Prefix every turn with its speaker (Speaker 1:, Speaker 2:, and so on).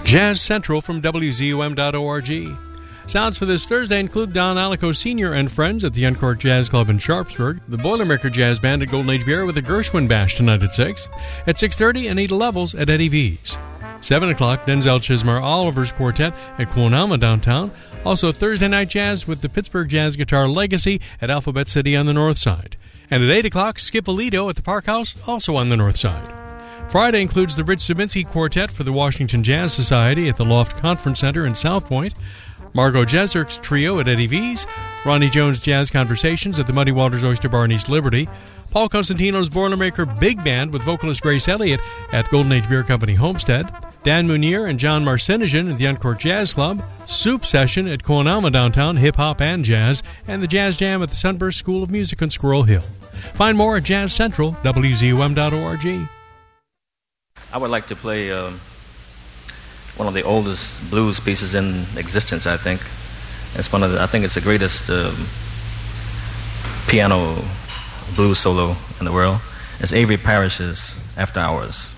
Speaker 1: Jazz Central from WZUM.org. Sounds for this Thursday include Don Alico Sr. and friends at the Uncork Jazz Club in Sharpsburg, the Boilermaker Jazz Band at Golden Age Beer with a Gershwin Bash tonight at 6, at 6:30 Anita Levels at Eddie V's. 7 o'clock, Denzel Chismar Oliver's Quartet at Quonama downtown. Also Thursday Night Jazz with the Pittsburgh Jazz Guitar Legacy at Alphabet City on the north side. And at 8 o'clock, Skip Alito at the Park House, also on the north side. Friday includes the Rich Sabinsky Quartet for the Washington Jazz Society at the Loft Conference Center in South Point, Margot Jeserk's Trio at Eddie V's, Ronnie Jones Jazz Conversations at the Muddy Waters Oyster Bar in East Liberty, Paul Cosentino's Boilermaker Big Band with vocalist Grace Elliott at Golden Age Beer Company Homestead, Dan Munier and John Marcinigan at the Uncork Jazz Club, Soup Session at Quonama downtown, hip-hop and jazz, and the Jazz Jam at the Sunburst School of Music on Squirrel Hill. Find more at Jazz Central, WZUM.org.
Speaker 2: I would like to play one of the oldest blues pieces in existence, I think. I think it's the greatest piano blues solo in the world. It's Avery Parrish's After Hours.